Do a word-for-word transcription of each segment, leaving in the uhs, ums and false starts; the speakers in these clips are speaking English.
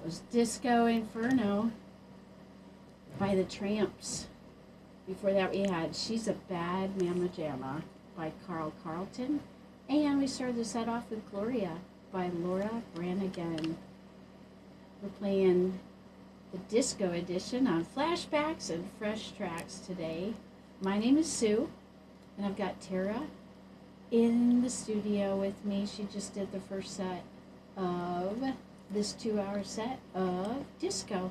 was Disco Inferno by the Tramps. Before that we had She's a Bad Mama Jamma by Carl Carlton. And we started the set off with Gloria by Laura Branigan. We're playing the disco edition on Flashbacks and Fresh Tracks today. My name is Sue, and I've got Tara in the studio with me. She just did the first set of this two-hour set of disco.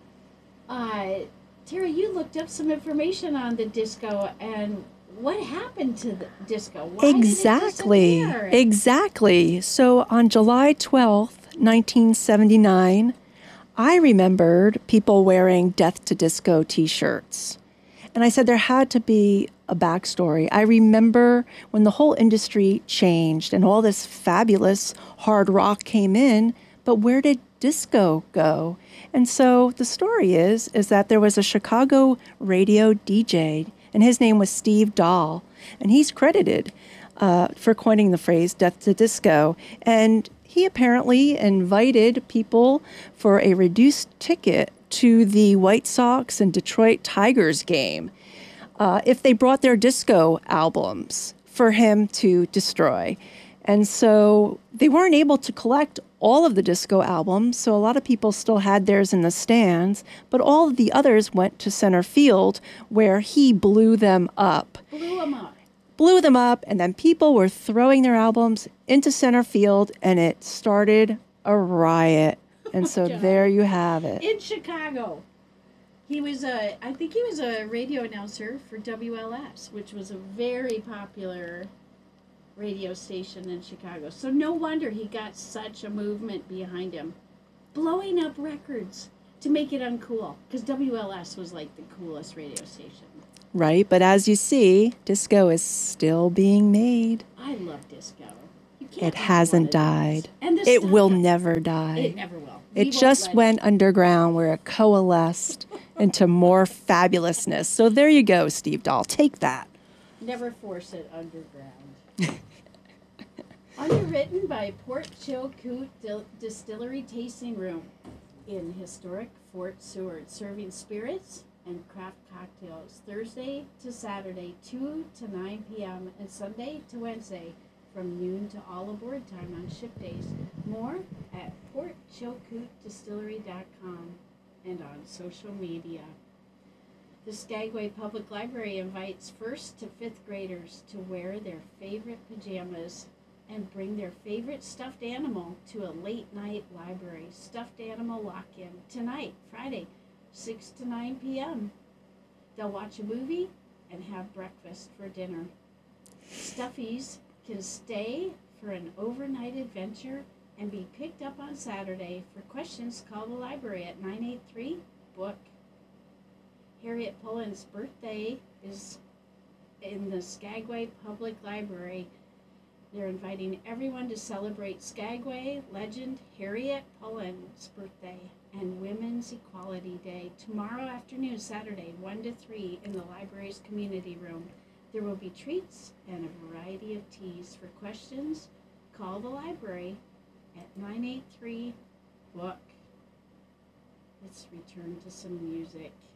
Uh, Tara, you looked up some information on the disco, and what happened to the disco? Why exactly. Did it disappear? Exactly. So on July twelfth, nineteen seventy-nine, I remembered people wearing Death to Disco t-shirts. And I said there had to be a backstory. I remember when the whole industry changed and all this fabulous hard rock came in, but where did disco go? And so the story is, is that there was a Chicago radio D J, and his name was Steve Dahl, and he's credited uh, for coining the phrase Death to Disco. And he apparently invited people for a reduced ticket to the White Sox and Detroit Tigers game uh, if they brought their disco albums for him to destroy. And so they weren't able to collect all of the disco albums, so a lot of people still had theirs in the stands, but all of the others went to center field where he blew them up. Blew them up. Blew them up, and then people were throwing their albums into center field, and it started a riot. And so God. there you have it. In Chicago. He was a, I think he was a radio announcer for W L S, which was a very popular radio station in Chicago. So no wonder he got such a movement behind him. Blowing up records to make it uncool. Because W L S was like the coolest radio station. Right, but as you see, disco is still being made. I love disco. You can't It have hasn't one of died. those. And the It stuff will that- never die. It never will. We It won't just let went it. underground where it coalesced into more fabulousness. So there you go, Steve Dahl. Take that. Never force it underground. Underwritten by Port Chilkoot Dil- Distillery Tasting Room in historic Fort Seward, serving spirits and craft cocktails Thursday to Saturday, two to nine p.m. and Sunday to Wednesday from noon to all aboard time on ship days. More at port chilkoot distillery dot com and on social media. The Skagway Public Library invites first to fifth graders to wear their favorite pajamas and bring their favorite stuffed animal to a late night library stuffed animal lock-in tonight, Friday, six to nine p.m. They'll watch a movie and have breakfast for dinner. Stuffies can stay for an overnight adventure and be picked up on Saturday. For questions, call the library at nine eight three, book. Harriet Pullen's birthday is in the Skagway Public Library. They're inviting everyone to celebrate Skagway legend Harriet Pullen's birthday and Women's Equality Day tomorrow afternoon, Saturday, one to three, in the library's community room. There will be treats and a variety of teas. For questions, call the library at nine eight three, book. Let's return to some music.